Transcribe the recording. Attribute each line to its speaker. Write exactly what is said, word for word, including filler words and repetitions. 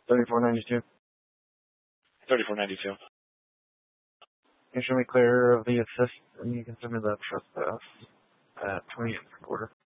Speaker 1: thirty-four ninety-two.
Speaker 2: thirty-four ninety-two.
Speaker 1: You show me clear of the assist, and you can send me the trespass at twenty-eight and a quarter.